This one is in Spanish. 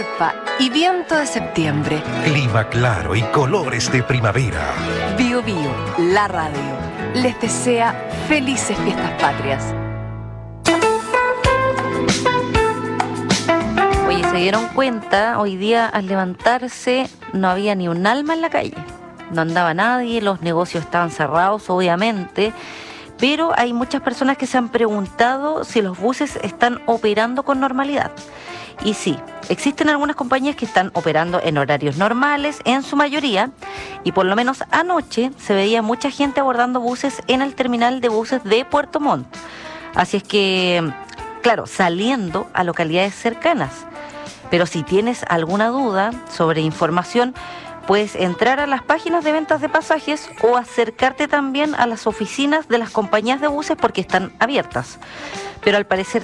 Y viento de septiembre. Clima claro y colores de primavera. Bio Bio, la radio, les desea felices fiestas patrias. Oye, ¿se dieron cuenta? Hoy día al levantarse no había ni un alma en la calle. No andaba nadie, los negocios estaban cerrados, obviamente. Pero hay muchas personas que se han preguntado si los buses están operando con normalidad. Y sí, existen algunas compañías que están operando en horarios normales, en su mayoría, y por lo menos anoche se veía mucha gente abordando buses en el terminal de buses de Puerto Montt. Así es que, claro, saliendo a localidades cercanas. Pero si tienes alguna duda sobre información, puedes entrar a las páginas de ventas de pasajes o acercarte también a las oficinas de las compañías de buses porque están abiertas. Pero al parecer